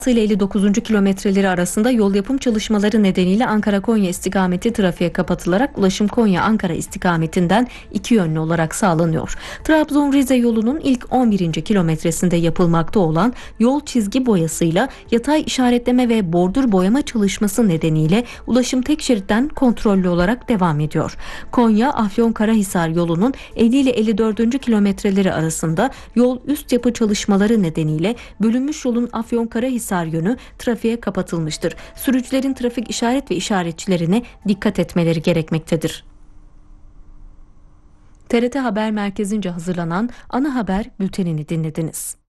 ile 59. kilometreleri arasında yol yapım çalışmaları nedeniyle Ankara-Konya istikameti trafiğe kapatılarak ulaşım Konya-Ankara istikametinden iki yönlü olarak sağlanıyor. Trabzon-Rize yolunun ilk 11. kilometresinde yapılmakta olan yol çizgi boyasıyla yatay işaretleme ve bordür boyama çalışması nedeniyle ulaşım tek şeritten kontrollü olarak devam ediyor. Konya-Afyonkarahisar yolunun 50 ile 54. kilometreleri arasında yol üst yapı çalışmaları nedeniyle bölünmüş yolun Afyonkarahisar yönü trafiğe kapatılmıştır. Sürücülerin trafik işaret ve işaretçilerine dikkat etmeleri gerekmektedir. TRT Haber Merkezi'nce hazırlanan ana haber bültenini dinlediniz.